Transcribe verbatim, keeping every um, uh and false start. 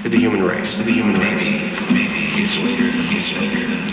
to the human race, to the human race. Maybe, maybe he's weird, he's weird.